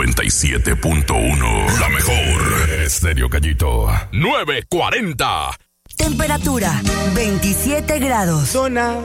97.1. La mejor. Estéreo Gallito. 940. Temperatura 27 grados. Zona